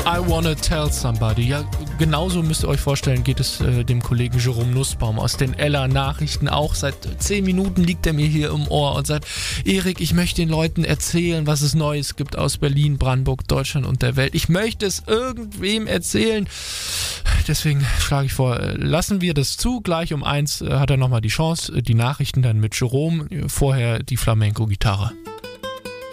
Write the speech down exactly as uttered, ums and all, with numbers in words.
I Wanna Tell Somebody. Ja, genauso müsst ihr euch vorstellen, geht es äh, dem Kollegen Jerome Nussbaum aus den Ella Nachrichten auch. Seit zehn Minuten liegt er mir hier im Ohr und sagt, Erik, ich möchte den Leuten erzählen, was es Neues gibt aus Berlin, Brandenburg, Deutschland und der Welt. Ich möchte es irgendwem erzählen. Deswegen schlage ich vor, lassen wir das zu. Gleich um eins äh, hat er nochmal die Chance, die Nachrichten dann mit Jerome, vorher die Flamenco-Gitarre.